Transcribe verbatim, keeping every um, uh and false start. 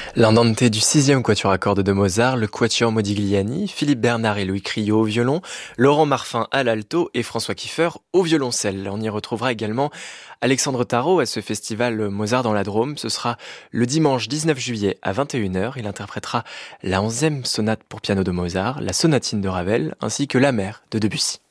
L'Andante du sixième quatuor à cordes de Mozart, le quatuor Modigliani, Philippe Bernard et Louis Criot au violon, Laurent Marfin à l'alto et François Kiefer au violoncelle. On y retrouvera également Alexandre Tarot à ce festival Mozart dans la Drôme. Ce sera le dimanche dix-neuf juillet à vingt et une heures. Il interprétera la onzième sonate pour piano de Mozart, la sonatine de Ravel ainsi que la Mère de Debussy.